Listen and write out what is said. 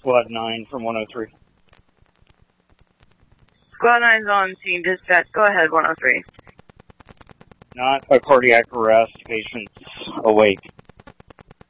Squad 9 from 103. Squad 9's on scene dispatch. Go ahead, 103. Not a cardiac arrest. Patient's awake.